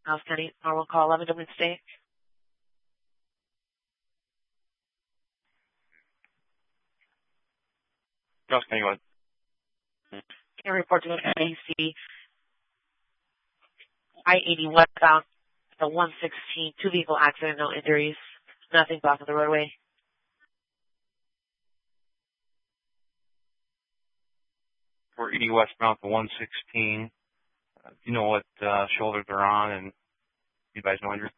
Outstanding. Normal call 11 Dublin State. Ross County, go ahead. Can report to an NAC I-80 westbound, the 116, two-vehicle accident, no injuries, nothing blocking the roadway. We're 80 westbound to 116. You know what shoulders they're on, and you guys know injuries?